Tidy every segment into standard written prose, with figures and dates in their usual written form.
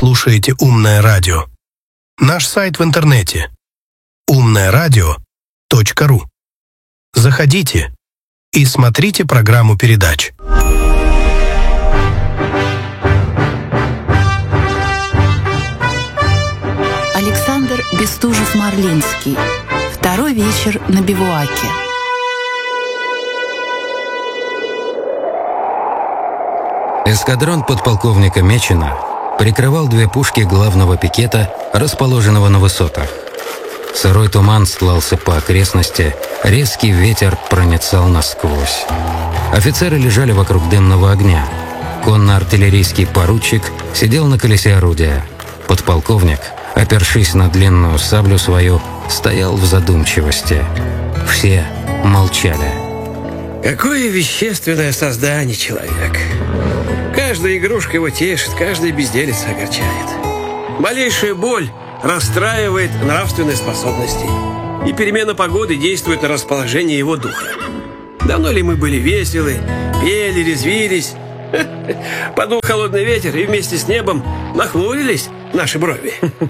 слушаете «Умное радио». Наш сайт в интернете умноерадио.ру. Заходите и смотрите программу передач. Александр Бестужев-Марлинский. Второй вечер на бивуаке. Эскадрон подполковника Мечина прикрывал две пушки главного пикета, расположенного на высотах. Сырой туман стлался по окрестности, резкий ветер проницал насквозь. Офицеры лежали вокруг дымного огня. Конно-артиллерийский поручик сидел на колесе орудия. Подполковник, опершись на длинную саблю свою, стоял в задумчивости. Все молчали. Какое вещественное создание человек. Каждая игрушка его тешит, каждая безделица огорчает. Малейшая боль расстраивает нравственные способности, и перемена погоды действует на расположение его духа. Давно ли мы были веселы, пели, резвились? Подул холодный ветер, и вместе с небом нахмурились наши брови.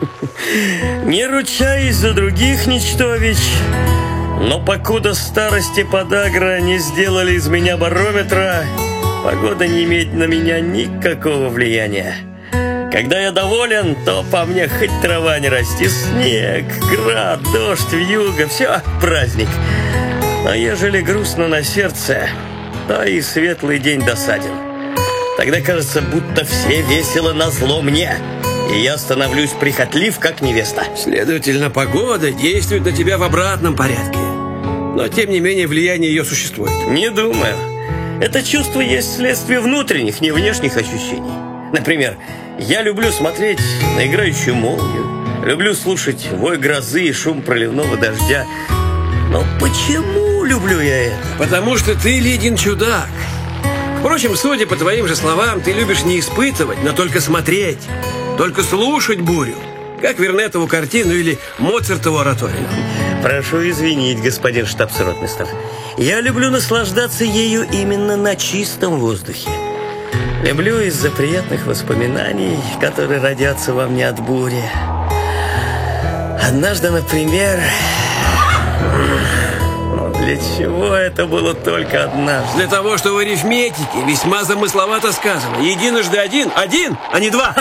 Не ручаюсь за других, Ничтович, но покуда старости подагра не сделали из меня барометра, погода не имеет на меня никакого влияния. Когда я доволен, то по мне хоть трава не расти, снег, град, дождь, вьюга, все праздник. Но ежели грустно на сердце, то и светлый день досаден. Тогда кажется, будто все весело назло мне, и я становлюсь прихотлив, как невеста. Следовательно, погода действует на тебя в обратном порядке. Но, тем не менее, влияние ее существует. Не думаю. Это чувство есть следствие внутренних, не внешних ощущений. Например, я люблю смотреть на играющую молнию, люблю слушать вой грозы и шум проливного дождя. Но почему люблю я это? Потому что ты, Лидин, чудак. Впрочем, судя по твоим же словам, ты любишь не испытывать, но только смотреть, только слушать бурю, как Вернетову картину или Моцартову ораторию. Прошу извинить, господин штабс-ротмистр. Я люблю наслаждаться ею именно на чистом воздухе. Люблю из-за приятных воспоминаний, которые родятся во мне от бури. Однажды, например... Для чего это было только однажды? Для того, что в арифметике весьма замысловато сказано. Единожды один, а не два.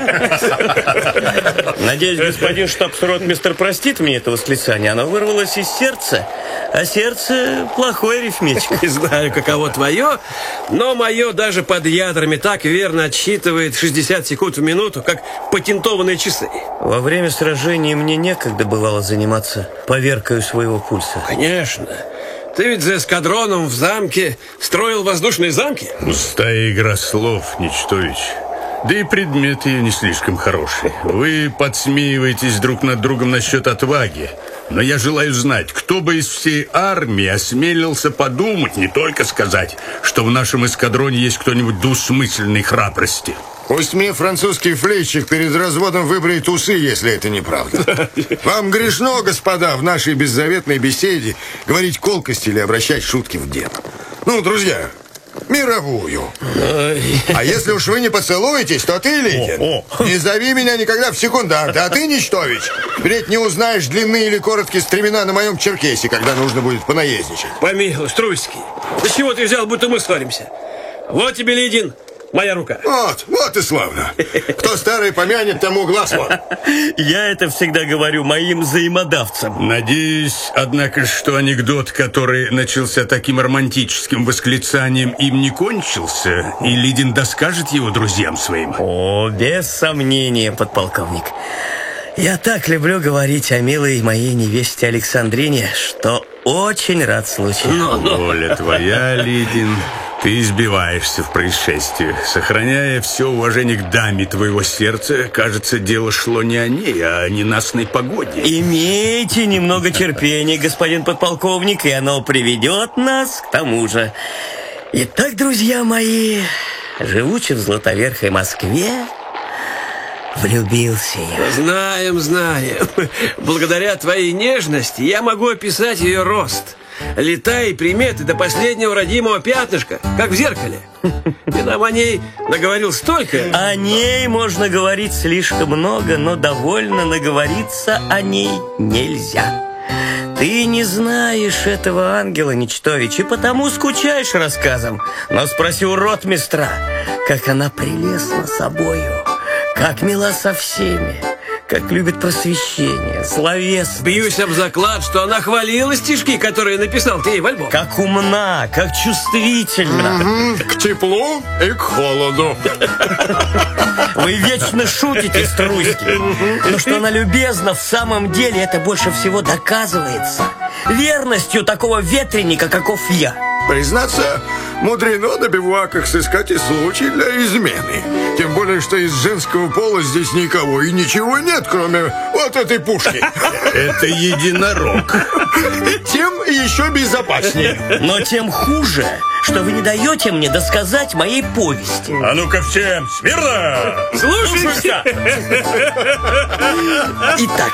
Надеюсь, господин штабс-ротмистр простит мне это восклицание. Оно вырвалось из сердца, а сердце плохой арифметик. Не знаю, каково твое, но мое даже под ядрами так верно отсчитывает 60 секунд в минуту, как патентованные часы. Во время сражения мне некогда бывало заниматься поверкой своего пульса. Конечно. Ты ведь за эскадроном в замке строил воздушные замки? Пустая игра слов, Ничтович. Да и предмет ее не слишком хороший. Вы подсмеиваетесь друг над другом насчет отваги. Но я желаю знать, кто бы из всей армии осмелился подумать, не только сказать, что в нашем эскадроне есть кто-нибудь двусмысленной храбрости. Пусть мне французский флейщик перед разводом выбреет усы, если это неправда. Вам грешно, господа, в нашей беззаветной беседе говорить колкости или обращать шутки в дело. Ну, друзья, мировую. А если уж вы не поцелуетесь, то ты, Лидин, не зови меня никогда в секунданты. А ты, Ничтович, впредь не узнаешь длины или короткие стремена на моем черкесе, когда нужно будет понаездничать. Помилуй, Струйский, да чего ты взял, будто мы ссоримся? Вот тебе, Лидин, моя рука. Вот и славно. Кто старый помянет, тому глаз вон. Я это всегда говорю моим взаимодавцам. Надеюсь, однако, что анекдот, который начался таким романтическим восклицанием, им не кончился, и Лидин доскажет его друзьям своим. О, без сомнения, подполковник. Я так люблю говорить о милой моей невесте Александрине, что очень рад случаю. Воля твоя, Лидин. Ты избиваешься в происшествии. Сохраняя все уважение к даме твоего сердца, кажется, дело шло не о ней, а о ненастной погоде. Имейте немного терпения, господин подполковник, и оно приведет нас к тому же. Итак, друзья мои, живучи в Златоверхой Москве, влюбился я. Знаем. Благодаря твоей нежности я могу описать ее рост. летай приметы до последнего родимого пятнышка, как в зеркале. Ты нам о ней наговорил столько. О ней можно говорить слишком много, но довольно наговориться о ней нельзя. Ты не знаешь этого ангела, Ничтович, и потому скучаешь рассказом. Но спроси у ротмистра, как она прелестна собою, как мила со всеми, как любит просвещение, словес. Бьюсь об заклад, что она хвалила стишки, которые написал ты ей в альбом. Как умна, как чувствительна. К теплу и к холоду. Вы вечно шутите, Струйский. Но что она любезна в самом деле, это больше всего доказывается верностью такого ветреника, каков я. Признаться, мудрено на бивуаках сыскать и случай для измены. Тем более, что из женского пола здесь никого и ничего нет, кроме вот этой пушки. Это единорог. Тем еще безопаснее. Но тем хуже, что вы не даете мне досказать моей повести. А ну-ка всем, смирно! Слушайте! Итак,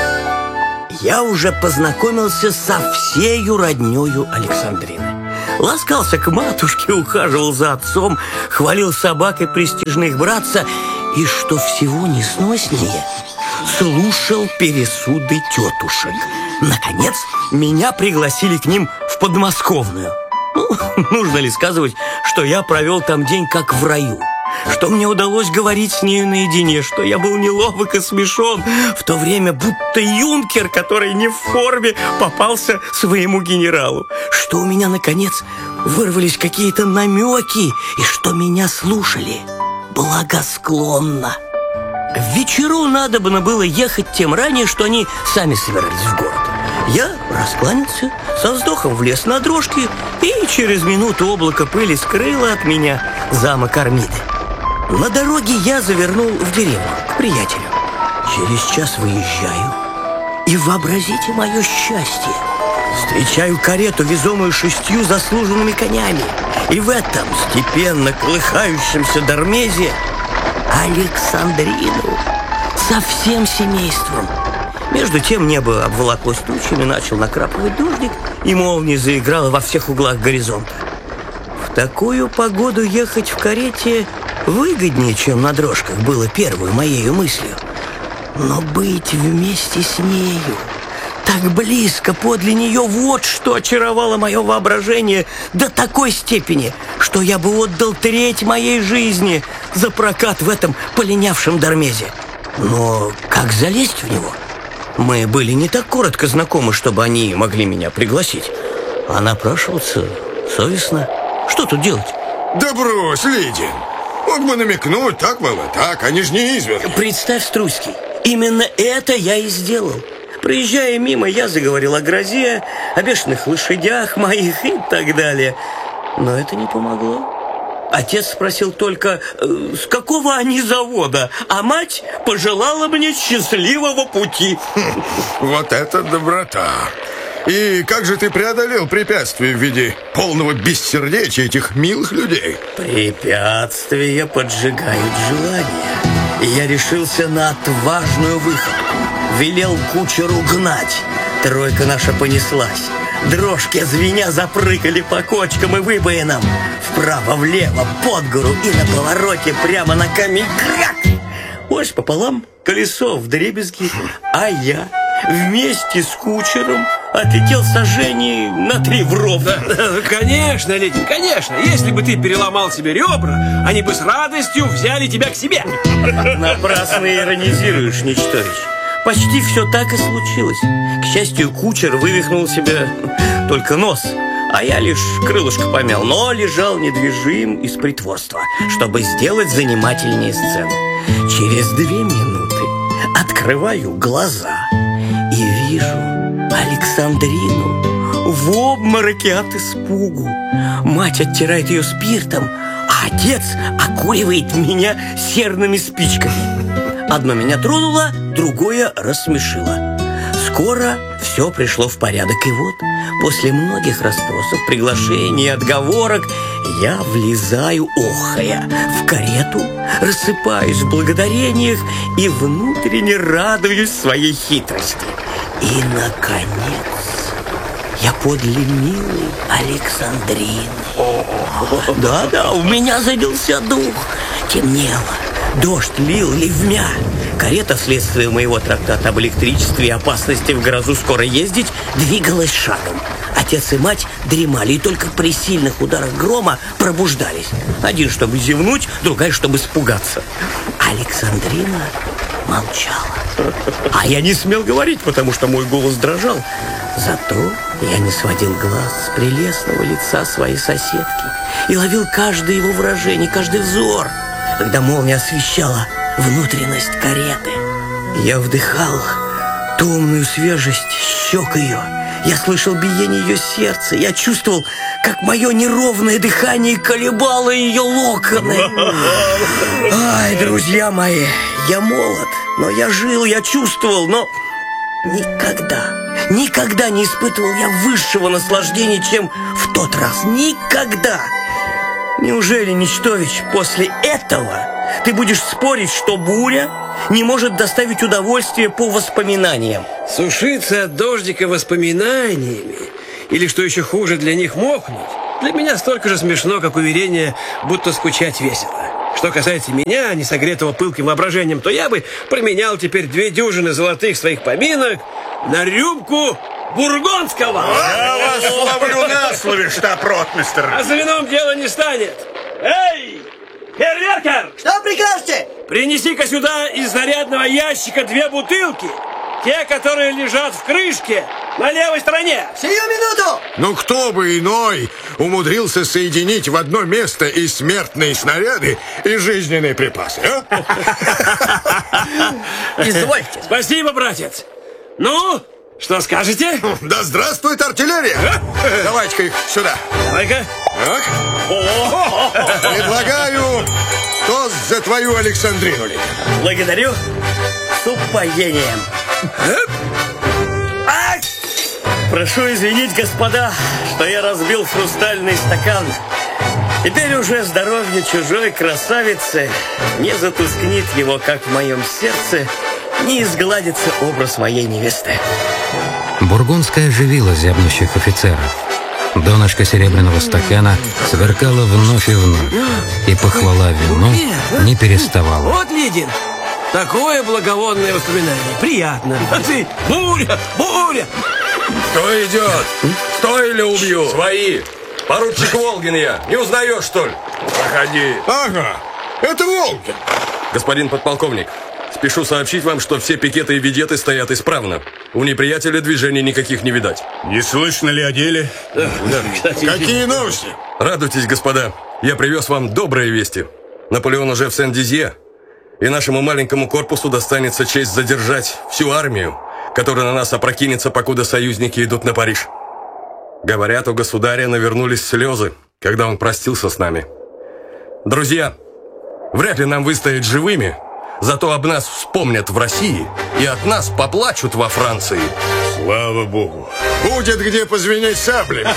я уже познакомился со всею роднёю Александрины. Ласкался к матушке, ухаживал за отцом, хвалил собак и престижных братца, и, что всего несноснее, слушал пересуды тетушек. Наконец, меня пригласили к ним в подмосковную. Нужно ли сказывать, что я провел там день как в раю? Что мне удалось говорить с нею наедине, что я был неловок и смешон, в то время будто юнкер, который не в форме, попался своему генералу, что у меня, наконец, вырвались какие-то намеки, и что меня слушали благосклонно. В вечеру надобно было ехать тем ранее, что они сами собирались в город. Я раскланялся, со вздохом влез на дрожки, и через минуту облако пыли скрыло от меня замок Армиды. На дороге я завернул в деревню к приятелю. Через час выезжаю, и вообразите мое счастье. Встречаю карету, везомую 6 заслуженными конями, и в этом степенно колыхающемся дармезе Александрину со всем семейством. Между тем небо обволоклось тучами, начал накрапывать дождик, и молния заиграла во всех углах горизонта. В такую погоду ехать в карете выгоднее, чем на дрожках, было первой моею мыслью. Но быть вместе с нею, так близко подле нее, вот что очаровало мое воображение до такой степени, что я бы отдал треть моей жизни за прокат в этом полинявшем дармезе. Но как залезть в него? Мы были не так коротко знакомы, чтобы они могли меня пригласить. А напрашиваться совестно. Что тут делать? Да брось, Лидин. Мог бы намекнуть, так было, так, они же не изверги. Представь, Струйский, именно это я и сделал. Проезжая мимо, я заговорил о грозе, о бешеных лошадях моих и так далее. Но это не помогло. Отец спросил только, с какого они завода, а мать пожелала мне счастливого пути. Вот это доброта. И как же ты преодолел препятствие в виде полного бессердечия этих милых людей? Препятствия поджигают желание. И я решился на отважную выходку. Велел кучеру гнать. Тройка наша понеслась. Дрожки звеня запрыгали по кочкам и выбоинам. Вправо-влево, под гору и на повороте прямо на камень. Крак! Ось пополам, колесо вдребезги, а я вместе с кучером отлетел сожжений на 3 в ров. Да, конечно, Лидин, конечно. Если бы ты переломал себе ребра, они бы с радостью взяли тебя к себе. Напрасно иронизируешь, Ничтович. Почти все так и случилось. К счастью, кучер вывихнул себе только нос, а я лишь крылышко помял, но лежал недвижим из притворства, чтобы сделать занимательнее сцену. Через 2 минуты открываю глаза и вижу Александрину в обмороке от испугу. Мать оттирает ее спиртом, а отец окуривает меня серными спичками. Одно меня тронуло, другое рассмешило. Скоро все пришло в порядок, и вот, после многих расспросов, приглашений и отговорок, я влезаю, охая, в карету, рассыпаюсь в благодарениях и внутренне радуюсь своей хитрости. И, наконец, Я подле милой Александрины. Да-да, у меня забился дух. Темнело, дождь лил ливмя. Карета, вследствие моего трактата об электричестве и опасности в грозу скоро ездить, двигалась шагом. Отец и мать дремали, и только при сильных ударах грома пробуждались. Один, чтобы зевнуть, другая, чтобы испугаться. Александрина молчала. А я не смел говорить, потому что мой голос дрожал. Зато я не сводил глаз с прелестного лица своей соседки и ловил каждое его выражение, каждый взор, когда молния освещала внутренность кареты. Я вдыхал томную свежесть щек ее. Я слышал биение ее сердца. Я чувствовал, как мое неровное дыхание колебало ее локоны. Ай, друзья мои, я молод, но я жил, я чувствовал, но никогда не испытывал я высшего наслаждения, чем в тот раз. Никогда. Неужели, Ничтович, после этого ты будешь спорить, что буря не может доставить удовольствие по воспоминаниям? Сушиться от дождика воспоминаниями, или, что еще хуже, для них мокнуть, для меня столько же смешно, как уверение, будто скучать весело. Что касается меня, не согретого пылким воображением, то я бы променял теперь 2 дюжины золотых своих поминок на рюмку бургундского. Я вас ловлю на слове, штаб-ротмистр. А за вином дело не станет. Эй, фейерверкер! Что прикажете? Принеси-ка сюда из зарядного ящика 2 бутылки. Те, которые лежат в крышке на левой стороне. Сию минуту! Ну кто бы иной умудрился соединить в одно место и смертные снаряды, и жизненные припасы, а? Извольте. Спасибо, братец. Ну, что скажете? Да здравствует артиллерия! Давайте-ка их сюда. Давай-ка. Так. Предлагаю тост за твою Александрину. Благодарю. С упоением. Прошу извинить, господа, что я разбил хрустальный стакан. Теперь уже здоровье чужой красавицы не затускнит его, как в моем сердце не изгладится образ моей невесты. Бургундская оживила зябнущих офицеров. Донышко серебряного стакана сверкало вновь и вновь, и похвала вину не переставала. Вот, Лидин, такое благовонное воспоминание. Приятно. А ты, буря, буря. Кто идет? Кто или убью? Свои. Поручик Волгин я. Не узнаешь, что ли? Проходи. Ага, это Волгин. Господин подполковник, спешу сообщить вам, что все пикеты и ведеты стоят исправно. У неприятеля движений никаких не видать. Не слышно ли о деле? Какие новости? Радуйтесь, господа. Я привез вам добрые вести. Наполеон уже в Сен-Дизье. И нашему маленькому корпусу достанется честь задержать всю армию, которая на нас опрокинется, покуда союзники идут на Париж. Говорят, у государя навернулись слезы, когда он простился с нами. Друзья, вряд ли нам выстоять живыми, зато об нас вспомнят в России и от нас поплачут во Франции. Слава Богу. Будет где позвенеть саблями.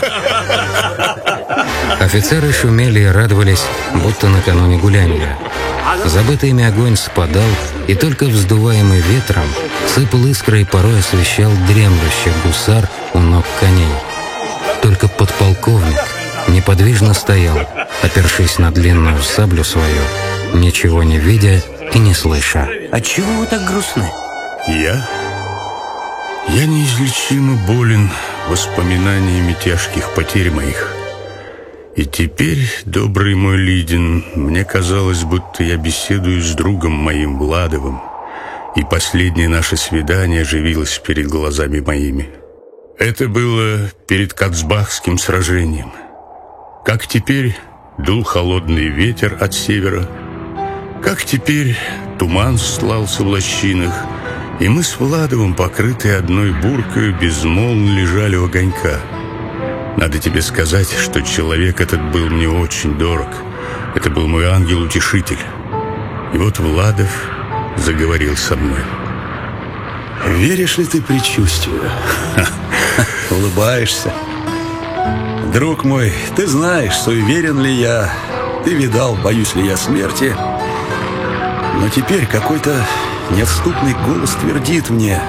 Офицеры шумели и радовались, будто накануне гуляния. Забытый ими огонь спадал, и только вздуваемый ветром сыпал искры и порой освещал дремлющих гусар у ног коней. Только подполковник неподвижно стоял, опершись на длинную саблю свою, ничего не видя и не слыша. Отчего вы так грустны? Я неизлечимо болен воспоминаниями тяжких потерь моих. И теперь, добрый мой Лидин, мне казалось, будто я беседую с другом моим Владовым, и последнее наше свидание оживилось перед глазами моими. Это было перед Кацбахским сражением. Как теперь дул холодный ветер от севера, как теперь туман стлался в лощинах, и мы с Владовым, покрытые одной буркой, безмолвно лежали у огонька. Надо тебе сказать, что человек этот был мне очень дорог. Это был мой ангел-утешитель. И вот Владов заговорил со мной. Веришь ли ты предчувствию? Улыбаешься. Друг мой, ты знаешь, суеверен ли я, ты видал, боюсь ли я смерти. Но теперь какой-то неотступный голос твердит мне: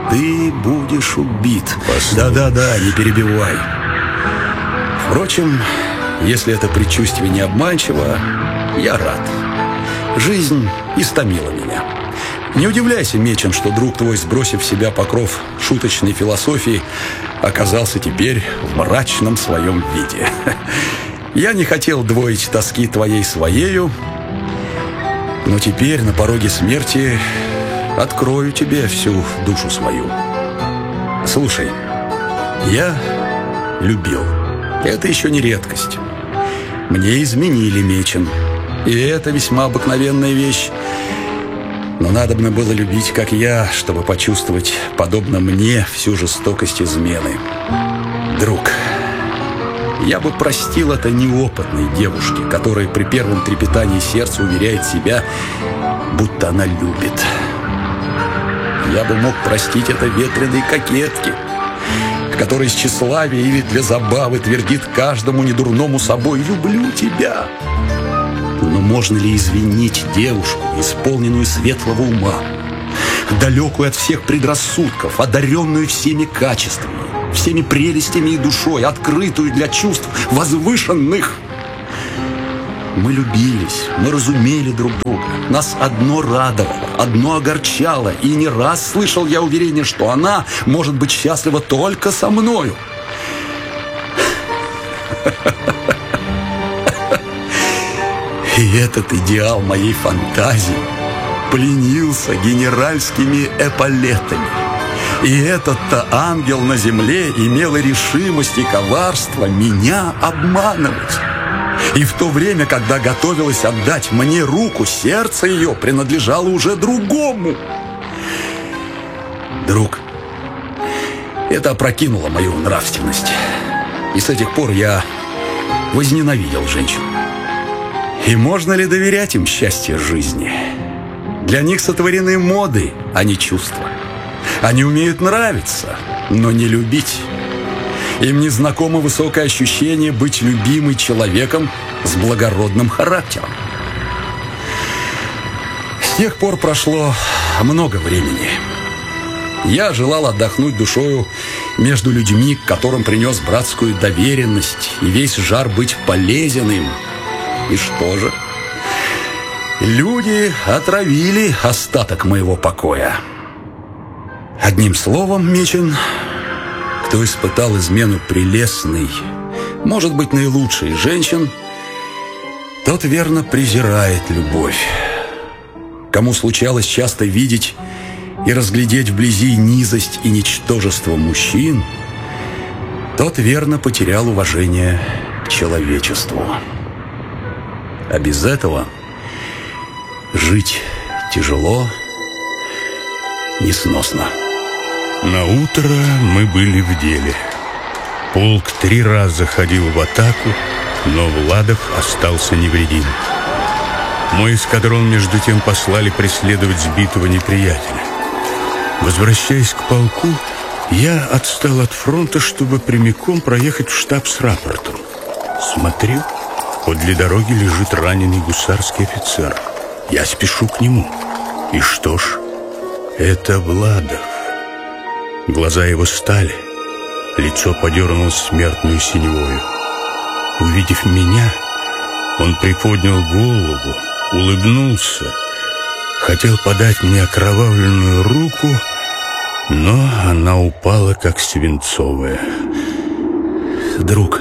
ты будешь убит. Да-да-да, не перебивай. Впрочем, если это предчувствие не обманчиво, я рад. Жизнь истомила меня. Не удивляйся, Мечин, что друг твой, сбросив с себя покров шуточной философии, оказался теперь в мрачном своем виде. Я не хотел двоить тоски твоей своею, но теперь на пороге смерти открою тебе всю душу свою. Слушай, я любил. Это еще не редкость. Мне изменили, Мечин. И это весьма обыкновенная вещь. Но надобно было любить, как я, чтобы почувствовать, подобно мне, всю жестокость измены. Друг, я бы простил это неопытной девушке, которая при первом трепетании сердца уверяет себя, будто она любит. Я бы мог простить это ветреной кокетке, которая из тщеславия или для забавы твердит каждому недурному собой «люблю тебя». Но можно ли извинить девушку, исполненную светлого ума, далекую от всех предрассудков, одаренную всеми качествами, всеми прелестями и душой, открытую для чувств возвышенных? Мы любились, мы разумели друг друга. Нас одно радовало, одно огорчало. И не раз слышал я уверение, что она может быть счастлива только со мною. И этот идеал моей фантазии пленился генеральскими эполетами. И этот-то ангел на земле имел решимость и коварство меня обманывать. И в то время, когда готовилась отдать мне руку, сердце ее принадлежало уже другому. Друг, это опрокинуло мою нравственность. И с этих пор я возненавидел женщин. И можно ли доверять им счастье жизни? Для них сотворены моды, а не чувства. Они умеют нравиться, но не любить. Им не знакомо высокое ощущение быть любимым человеком с благородным характером. С тех пор прошло много времени. Я желал отдохнуть душою между людьми, к которым принес братскую доверенность и весь жар быть полезен им. И что же? Люди отравили остаток моего покоя. Одним словом, Мечин, кто испытал измену прелестной, может быть, наилучшей женщин, тот верно презирает любовь. Кому случалось часто видеть и разглядеть вблизи низость и ничтожество мужчин, тот верно потерял уважение к человечеству. А без этого жить тяжело, несносно. На утро мы были в деле. Полк 3 раза ходил в атаку, но Владов остался невредим. Мой эскадрон, между тем, послали преследовать сбитого неприятеля. Возвращаясь к полку, я отстал от фронта, чтобы прямиком проехать в штаб с рапортом. Смотрю, подле дороги лежит раненый гусарский офицер. Я спешу к нему. И что ж, это Владов. Глаза его стали, лицо подернулось смертную синевою. Увидев меня, он приподнял голову, улыбнулся, хотел подать мне окровавленную руку, но она упала, как свинцовая. Друг,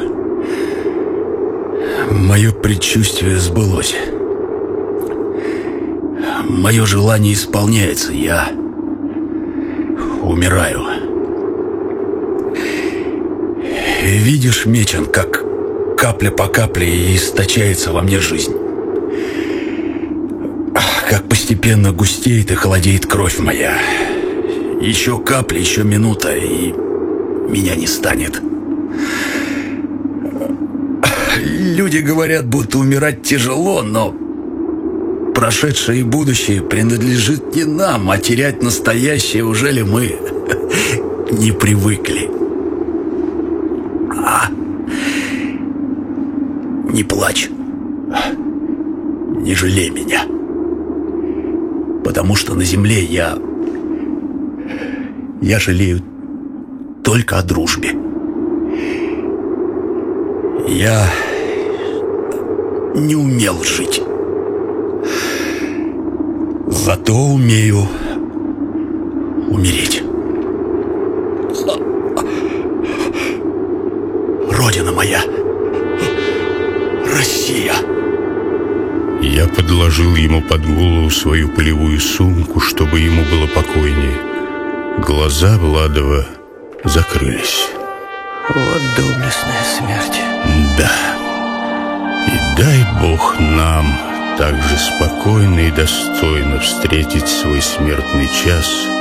мое предчувствие сбылось. Мое желание исполняется, я умираю. Видишь, Мечин, как капля по капле источается во мне жизнь. Как постепенно густеет и холодеет кровь моя. Еще капля, еще минута, и меня не станет. Люди говорят, будто умирать тяжело, но прошедшее и будущее принадлежит не нам, а терять настоящее уже ли мы не привыкли. Не плачь, не жалей меня, потому что на земле я я жалею только о дружбе. Я не умел жить. Зато умею умереть. Родина моя, Россия. Я подложил ему под голову свою полевую сумку, чтобы ему было покойнее. Глаза Владова закрылись. Вот доблестная смерть. Да. И дай Бог нам так же спокойно и достойно встретить свой смертный час